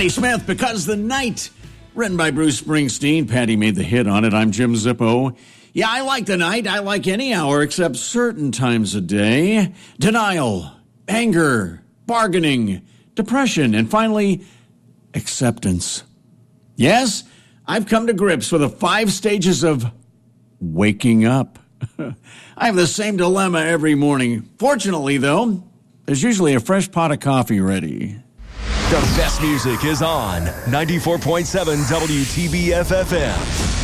Patti Smith, Because the Night, written by Bruce Springsteen. Patti made the hit on it. I'm Jim Zippo. Yeah, I like the night. I like any hour except certain times a day. Denial, anger, bargaining, depression, and finally, acceptance. Yes, I've come to grips with the 5 stages of waking up. I have the same dilemma every morning. Fortunately, though, there's usually a fresh pot of coffee ready. The best music is on 94.7 WTBF FM.